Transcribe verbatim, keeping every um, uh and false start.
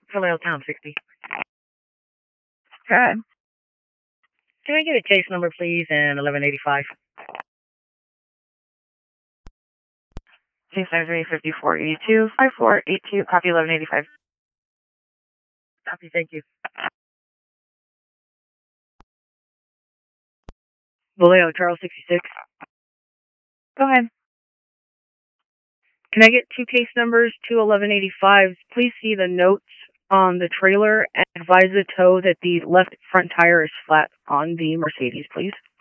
Vallejo Town sixty. Okay. Can I get a case number, please, and eleven eighty-five? Case number fifty-four eighty-two, five four eight two, copy eleven eighty-five. Copy, thank you. Vallejo, Charles sixty-six. Go ahead. Can I get two case numbers, two eleven eighty-fives? Please see the notes on the trailer and advise the tow that the left front tire is flat on the Mercedes, please.